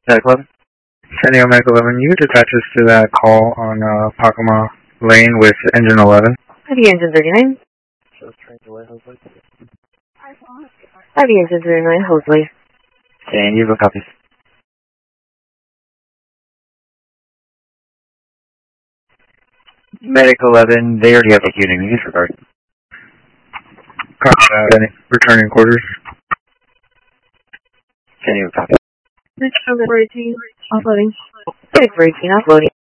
Medical 11? San Diego Medical 11, you could dispatch us to that call on Pacoma Lane with engine 11. IV engine 39. IV engine 39, Hosley. San Diego copies. Medical 11, they already have a unit in disregard. Copy that. Returning quarters. San Diego copies. Offloading. 18, offloading.